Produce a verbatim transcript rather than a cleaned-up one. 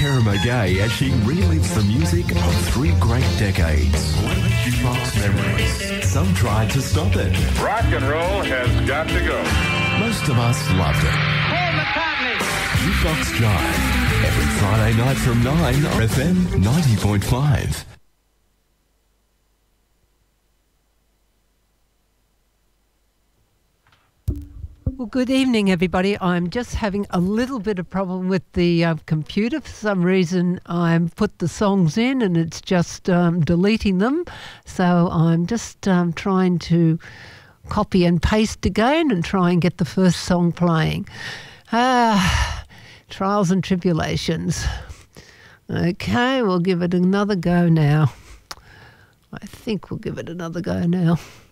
Kerima Gay as she relives the music of three great decades. Jukebox memories. Some tried to stop it. Rock and roll has got to go. Most of us loved it. Paul McCartney. Jukebox Jive. Every Friday night from nine on F M ninety point five. Well, good evening, everybody. I'm just having a little bit of problem with the uh, computer. For some reason, I've put the songs in and it's just um, deleting them. So I'm just um, trying to copy and paste again and try and get the first song playing. Ah, trials and tribulations. Okay, we'll give it another go now. I think we'll give it another go now.